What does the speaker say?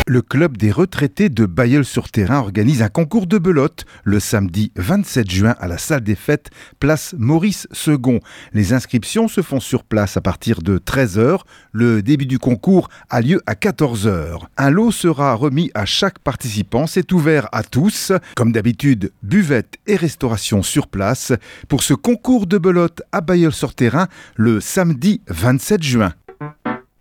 Le club des retraités de Bailleul-sur-Thérain organise un concours de belote le samedi 27 juin à la salle des fêtes, place Maurice II. Les inscriptions se font sur place à partir de 13h. Le début du concours a lieu à 14h. Un lot sera remis à chaque participant. C'est ouvert à tous. Comme d'habitude, buvette et restauration sur place pour ce concours de belote à Bailleul-sur-Thérain le samedi 27 juin.